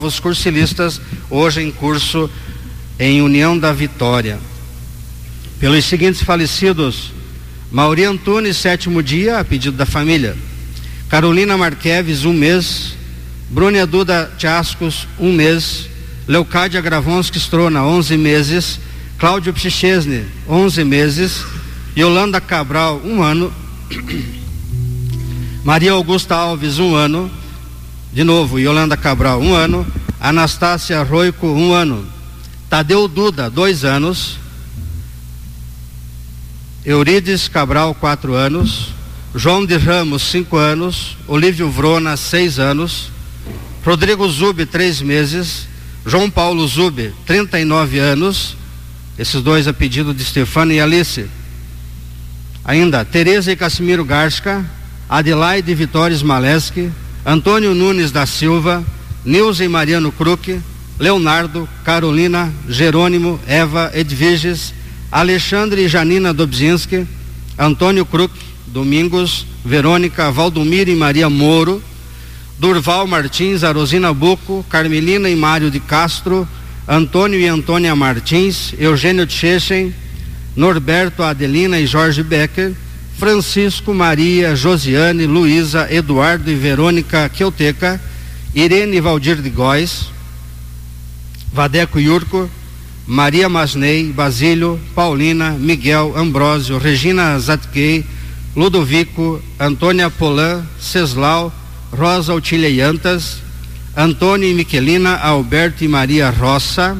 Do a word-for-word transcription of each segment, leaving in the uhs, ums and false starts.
Os cursilistas, hoje em curso em União da Vitória. Pelos seguintes falecidos: Mauri Antunes, sétimo dia, a pedido da família. Carolina Marqueves, um mês. Bruna Duda Tiascos, um mês. Leocádia Gravonski Strona, onze meses. Cláudio Pchichesne, onze meses. Yolanda Cabral, um ano. Maria Augusta Alves, um ano. De novo, Yolanda Cabral, um ano. Anastácia Roico, um ano. Tadeu Duda, dois anos. Eurides Cabral, quatro anos. João de Ramos, cinco anos. Olívio Vrona, seis anos. Rodrigo Zube, três meses. João Paulo Zube, trinta e nove anos. Esses dois a pedido de Stefano e Alice. Ainda, Tereza e Casimiro Garska. Adelaide Vitória Smaleski. Antônio Nunes da Silva, Nilza e Mariano Kruck, Leonardo, Carolina, Jerônimo, Eva, Edviges, Alexandre e Janina Dobzinski, Antônio Kruck, Domingos, Verônica, Valdomiro e Maria Moro, Durval Martins, Arosina Buco, Carmelina e Mário de Castro, Antônio e Antônia Martins, Eugênio Tchechen, Norberto, Adelina e Jorge Becker, Francisco, Maria, Josiane, Luísa, Eduardo e Verônica Queuteca, Irene e Valdir de Góes, Vadeco Yurko, Maria Masnei, Basílio, Paulina, Miguel, Ambrósio, Regina Zatkei, Ludovico, Antônia Polan, Ceslau, Rosa Otília Yantas, Antônio e Miquelina, Alberto e Maria Roça,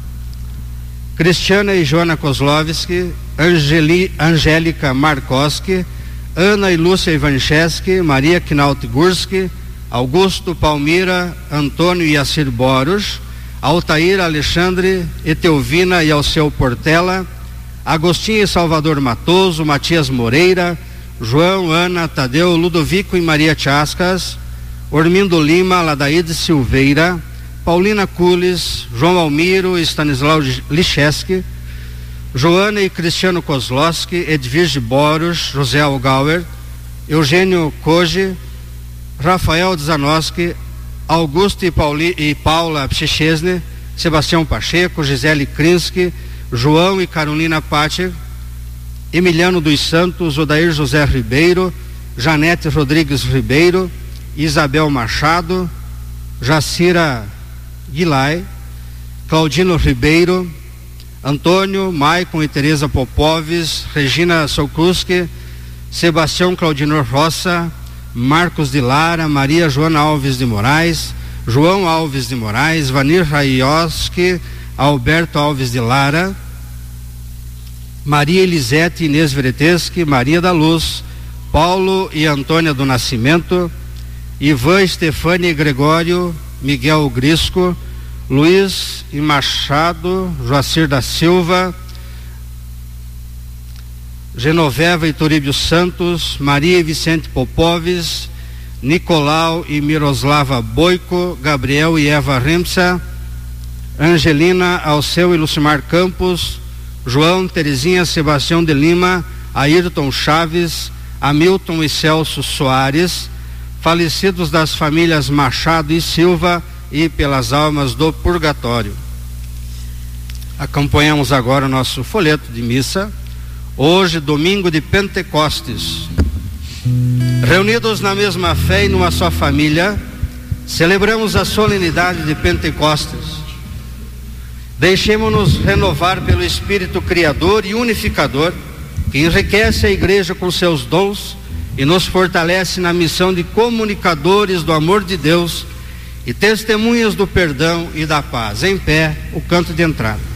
Cristiana e Joana Kozlovski, Angeli, Angélica Markoski, Ana e Lúcia Ivancheski, Maria Knaut Gurski, Augusto Palmira, Antônio e Assir Boros, Altair Alexandre, Etelvina e Alceu Portela, Agostinho e Salvador Matoso, Matias Moreira, João, Ana, Tadeu, Ludovico e Maria Chascas, Ormindo Lima, Ladaide Silveira, Paulina Cules, João Almiro e Stanislau Licheski, Joana e Cristiano Kozlowski, Edvige Boros, José Algauer, Eugênio Koji, Rafael Dzanoski, Augusto e, Pauli, e Paula Pchichesne, Sebastião Pacheco, Gisele Krinsky, João e Carolina Pacher, Emiliano dos Santos, Odair José Ribeiro, Janete Rodrigues Ribeiro, Isabel Machado, Jacira Guilay, Claudino Ribeiro, Antônio, Maicon e Tereza Popoves, Regina Solkuski, Sebastião Claudinor Roça, Marcos de Lara, Maria Joana Alves de Moraes, João Alves de Moraes, Vanir Raioski, Alberto Alves de Lara, Maria Elisete Inês Vereteschi, Maria da Luz, Paulo e Antônia do Nascimento, Ivan Stefani e Gregório, Miguel Grisco, Luiz e Machado, Joacir da Silva, Genoveva e Toríbio Santos, Maria e Vicente Popoves, Nicolau e Miroslava Boico, Gabriel e Eva Remsa, Angelina, Alceu e Lucimar Campos, João, Terezinha, Sebastião de Lima, Ayrton Chaves, Hamilton e Celso Soares, falecidos das famílias Machado e Silva, e pelas almas do purgatório. Acompanhamos agora o nosso folheto de missa. Hoje, domingo de Pentecostes. Reunidos na mesma fé e numa só família, celebramos a solenidade de Pentecostes. Deixemos-nos renovar pelo Espírito Criador e Unificador, que enriquece a igreja com seus dons e nos fortalece na missão de comunicadores do amor de Deus e testemunhas do perdão e da paz. Em pé, o canto de entrada.